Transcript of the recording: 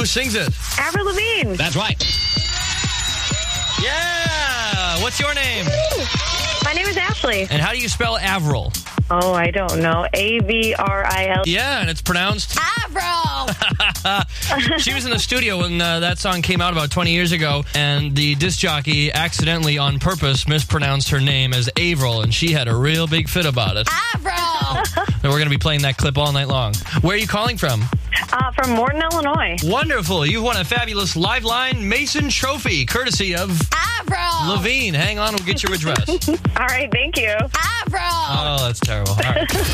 Who sings it? Avril Lavigne. That's right. Yeah! What's your name? My name is Ashley. And how do you spell Avril? Oh, I don't know. Avril. Yeah, and it's pronounced... Avril! She was in the studio when that song came out about 20 years ago, and the disc jockey accidentally, on purpose, mispronounced her name as Avril, and she had a real big fit about it. Avril! And we're going to be playing that clip all night long. Where are you calling from? From Morton, Illinois. Wonderful. You've won a fabulous Live Line Mason Trophy, courtesy of Avril! Lavigne. Hang on, we'll get your address. All right, thank you. Avril! Oh, that's terrible. All right.